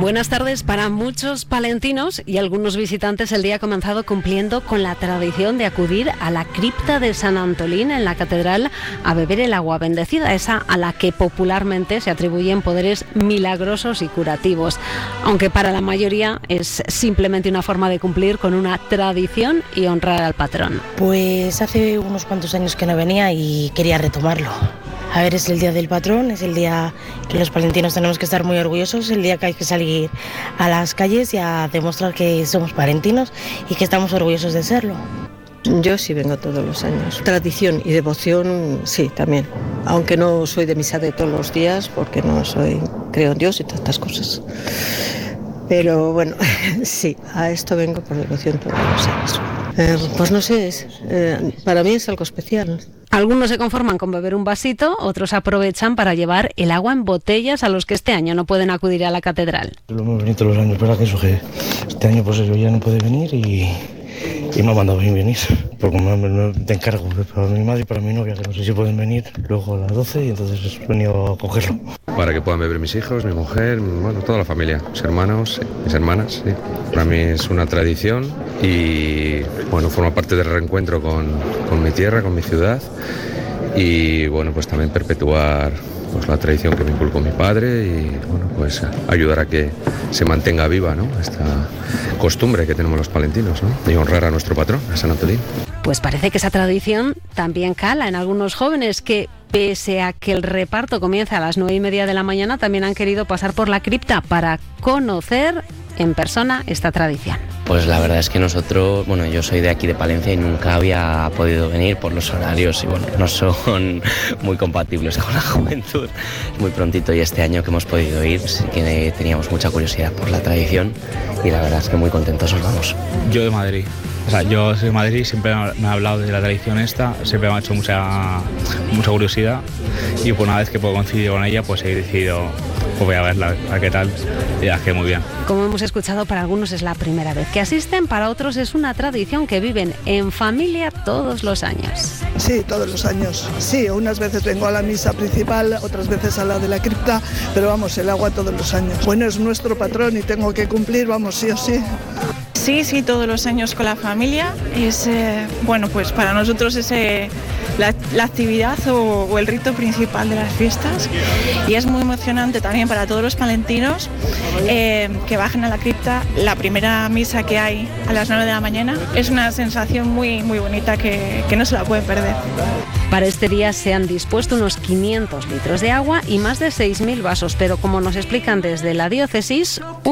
Buenas tardes. Para muchos palentinos y algunos visitantes, el día ha comenzado cumpliendo con la tradición de acudir a la cripta de San Antolín en la catedral a beber el agua bendecida, esa a la que popularmente se atribuyen poderes milagrosos y curativos, aunque para la mayoría es simplemente una forma de cumplir con una tradición y honrar al patrón. Pues hace unos cuantos años que no venía y quería retomarlo. A ver, es el día del patrón, es el día que los palentinos tenemos que estar muy orgullosos, el día que hay que salir a las calles y a demostrar que somos palentinos y que estamos orgullosos de serlo. Yo sí vengo todos los años. Tradición y devoción, sí, también. Aunque no soy de misa de todos los días, porque creo en Dios y todas estas cosas. Pero bueno, sí, a esto vengo por devoción todos los años. Pues no sé, para mí es algo especial. Algunos se conforman con beber un vasito, otros aprovechan para llevar el agua en botellas a los que este año no pueden acudir a la catedral. Lo hemos venido todos los años, pero que este año pues yo ya no puedo venir y me ha mandado a mí venir, porque te encargo para mi madre y para mi novia, que no sé si pueden venir luego a las 12 y entonces he venido a cogerlo. Para que puedan beber mis hijos, mi mujer, bueno, toda la familia, mis hermanos, mis hermanas, sí. Para mí es una tradición y bueno, forma parte del reencuentro con mi tierra, con mi ciudad y bueno, pues también perpetuar pues la tradición que me inculcó mi padre y bueno, pues ayudar a que se mantenga viva, ¿no?, esta costumbre que tenemos los palentinos, ¿no?, de honrar a nuestro patrón, a San Antolín. Pues parece que esa tradición también cala en algunos jóvenes que, pese a que el reparto comienza a las 9:30 de la mañana, también han querido pasar por la cripta para conocer en persona esta tradición. Pues la verdad es que nosotros, bueno, yo soy de aquí de Palencia y nunca había podido venir por los horarios y bueno, no son muy compatibles con la juventud. Muy prontito y este año que hemos podido ir, sí que teníamos mucha curiosidad por la tradición y la verdad es que muy contentos os vamos. Yo de Madrid. Yo soy de Madrid, siempre me ha hablado de la tradición esta, siempre me ha hecho mucha curiosidad y pues una vez que puedo coincidir con ella, pues he decidido, pues voy a verla, a qué tal, y la que muy bien. Como hemos escuchado, para algunos es la primera vez que asisten, para otros es una tradición que viven en familia todos los años. Sí, todos los años. Sí, unas veces vengo a la misa principal, otras veces a la de la cripta, pero vamos, el agua todos los años. Bueno, es nuestro patrón y tengo que cumplir, vamos, sí o sí. Sí, todos los años con la familia. Es, bueno, pues para nosotros es la actividad o el rito principal de las fiestas y es muy emocionante también para todos los palentinos que bajen a la cripta. La primera misa que hay a las 9 de la mañana es una sensación muy, muy bonita que no se la pueden perder. Para este día se han dispuesto unos 500 litros de agua y más de 6.000 vasos, pero como nos explican desde la diócesis,